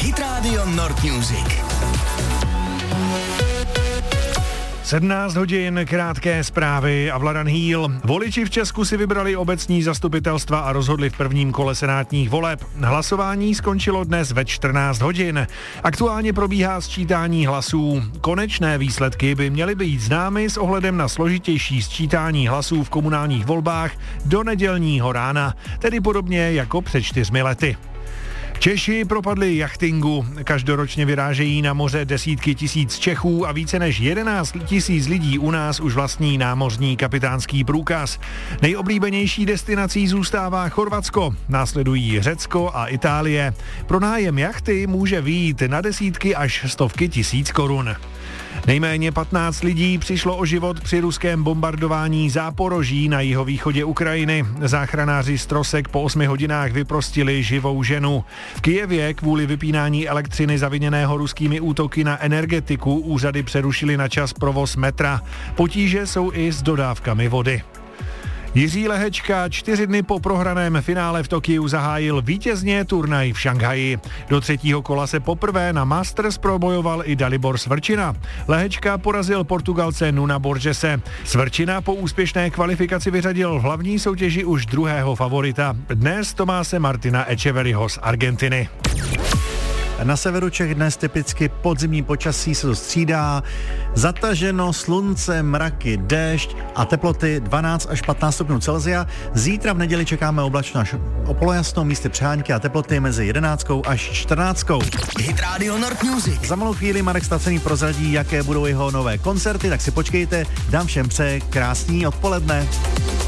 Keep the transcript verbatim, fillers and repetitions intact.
Hit Radio Nord Music. sedmnáct hodin, krátké zprávy a Vladan Hýl. Voliči v Česku si vybrali obecní zastupitelstva a rozhodli v prvním kole senátních voleb. Hlasování skončilo dnes ve čtrnáct hodin. Aktuálně probíhá sčítání hlasů. Konečné výsledky by měly být známy s ohledem na složitější sčítání hlasů v komunálních volbách do nedělního rána, tedy podobně jako před čtyřmi lety. Češi propadli jachtingu. Každoročně vyrážejí na moře desítky tisíc Čechů a více než jedenáct tisíc lidí u nás už vlastní námořní kapitánský průkaz. Nejoblíbenější destinací zůstává Chorvatsko, následují Řecko a Itálie. Pro nájem jachty může vyjít na desítky až stovky tisíc korun. Nejméně patnáct lidí přišlo o život při ruském bombardování Záporoží na jihovýchodě Ukrajiny. Záchranáři z trosek po osmi hodinách vyprostili živou ženu. V Kyjevě kvůli vypínání elektřiny zaviněného ruskými útoky na energetiku úřady přerušily na čas provoz metra. Potíže jsou i s dodávkami vody. Jiří Lehečka čtyři dny po prohraném finále v Tokiu zahájil vítězně turnaj v Šanghaji. Do třetího kola se poprvé na Masters probojoval i Dalibor Svrčina. Lehečka porazil Portugalce Nuna Borgese. Svrčina po úspěšné kvalifikaci vyřadil v hlavní soutěži už druhého favorita. Dnes Tomáse Martina Echeverryho z Argentiny. Na severu Čech dnes typicky podzimní počasí se to střídá, zataženo, slunce, mraky, déšť a teploty dvanáct až patnáct stupňů Celsia. Zítra v neděli čekáme oblačno až polojasno, místy přehánky a teploty mezi jedenáctkou až čtrnáctkou. Hit Radio Nord Music. Za malou chvíli Marek Stacený prozradí, jaké budou jeho nové koncerty, tak si počkejte, dám všem přeje krásný odpoledne.